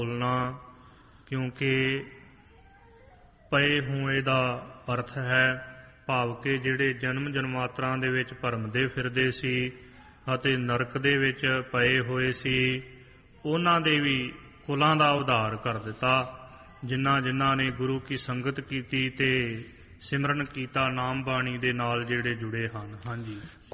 ਬੋਲਣਾ, ਕਿਉਂਕਿ ਪਏ ਹੋਏ ਦਾ ਅਰਥ ਹੈ ਭਾਵ ਕਿ ਜਿਹੜੇ ਜਨਮ ਜਨਮਾਤਰਾਂ ਦੇ ਵਿੱਚ ਭਰਮਦੇ ਫਿਰਦੇ ਸੀ ਅਤੇ ਨਰਕ ਦੇ ਵਿੱਚ ਪਏ ਹੋਏ ਸੀ, ਉਹਨਾਂ ਦੇ ਵੀ ਕੁਲਾਂ ਦਾ ਉਧਾਰ ਕਰ ਦਿੱਤਾ। ਜਿਨ੍ਹਾਂ ਨੇ ਗੁਰੂ ਕੀ ਸੰਗਤ ਕੀਤੀ ਤੇ ਸਿਮਰਨ ਕੀਤਾ, ਨਾਮ ਬਾਣੀ ਦੇ ਨਾਲ ਜਿਹੜੇ ਜੁੜੇ ਹਨ। ਹਾਂਜੀ।